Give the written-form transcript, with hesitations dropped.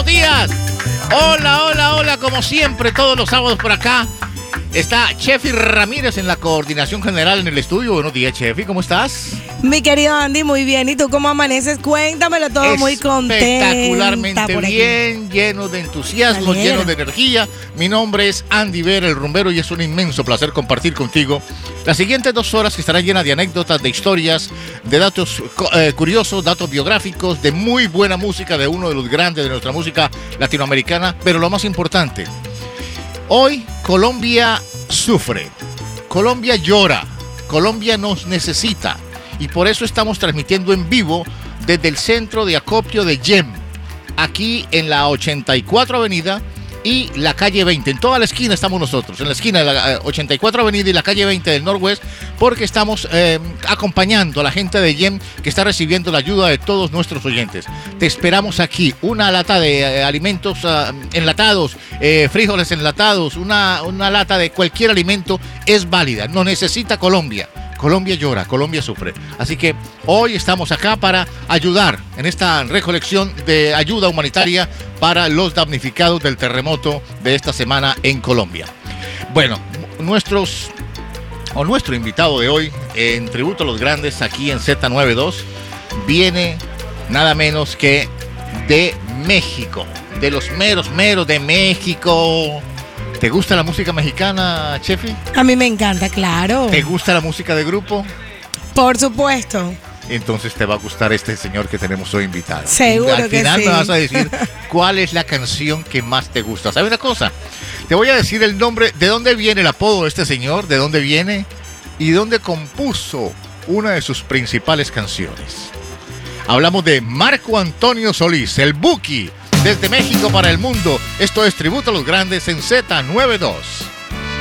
días. Hola, hola, hola, como siempre, todos los sábados por acá. Está Chefi Ramírez en la coordinación general en el estudio. Buenos días, Chefi, ¿cómo estás? Mi querido Andy, muy bien. ¿Y tú cómo amaneces? Cuéntamelo todo, muy contenta. Espectacularmente bien, lleno de entusiasmo, lleno de energía. Mi nombre es Andy Vera, el rumbero, y es un inmenso placer compartir contigo las siguientes 2 horas que estarán llenas de anécdotas, de historias, de datos curiosos, datos biográficos, de muy buena música, de uno de los grandes de nuestra música latinoamericana. Pero lo más importante, hoy Colombia sufre, Colombia llora, Colombia nos necesita. Y por eso estamos transmitiendo en vivo desde el centro de acopio de Yem, aquí en la 84 Avenida y la calle 20. En toda la esquina estamos nosotros, en la esquina de la 84 Avenida y la calle 20 del Northwest, porque estamos acompañando a la gente de Yem que está recibiendo la ayuda de todos nuestros oyentes. Te esperamos aquí. Una lata de alimentos enlatados, frijoles enlatados, una lata de cualquier alimento es válida. Nos necesita Colombia. Colombia llora, Colombia sufre. Así que hoy estamos acá para ayudar en esta recolección de ayuda humanitaria para los damnificados del terremoto de esta semana en Colombia. Bueno, nuestro invitado de hoy, en tributo a los grandes aquí en Z92, viene nada menos que de México, de los meros de México. ¿Te gusta la música mexicana, Chefi? A mí me encanta, claro. ¿Te gusta la música de grupo? Por supuesto. Entonces te va a gustar este señor que tenemos hoy invitado. Seguro que sí. Al final me vas a decir cuál es la canción que más te gusta. ¿Sabes una cosa? Te voy a decir el nombre, de dónde viene el apodo de este señor, de dónde viene y dónde compuso una de sus principales canciones. Hablamos de Marco Antonio Solís, el Buki. Desde México para el mundo, esto es Tributo a los Grandes en Z92.